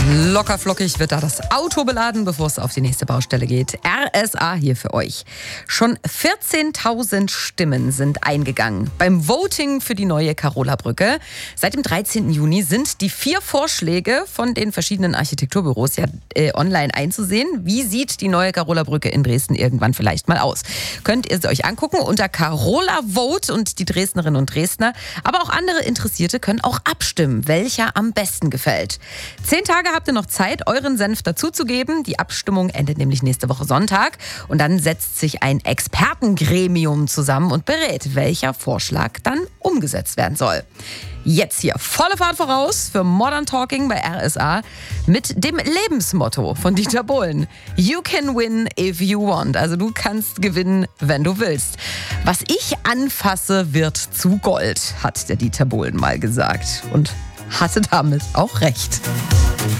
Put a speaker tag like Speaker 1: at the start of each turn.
Speaker 1: Locker flockig wird da das Auto beladen, bevor es auf die nächste Baustelle geht. RSA hier für euch. Schon 14.000 Stimmen sind eingegangen beim Voting für die neue Carola-Brücke. Seit dem 13. Juni sind die 4 Vorschläge von den verschiedenen Architekturbüros online einzusehen. Wie sieht die neue Carola-Brücke in Dresden irgendwann vielleicht mal aus? Könnt ihr sie euch angucken unter Carola Vote, und die Dresdnerinnen und Dresdner, aber auch andere Interessierte können auch abstimmen, welcher am besten gefällt. 10 Tage habt ihr noch Zeit, euren Senf dazuzugeben. Die Abstimmung endet nämlich nächste Woche Sonntag. Und dann setzt sich ein Expertengremium zusammen und berät, welcher Vorschlag dann umgesetzt werden soll. Jetzt hier volle Fahrt voraus für Modern Talking bei RSA mit dem Lebensmotto von Dieter Bohlen. You can win if you want. Also du kannst gewinnen, wenn du willst. Was ich anfasse, wird zu Gold, hat der Dieter Bohlen mal gesagt. Und hatte damit auch recht.